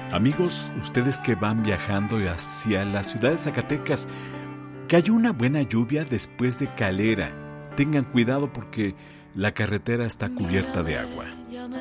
Amigos, ustedes que van viajando hacia la ciudad de Zacatecas, cayó una buena lluvia después de Calera. Tengan cuidado porque la carretera está cubierta de agua.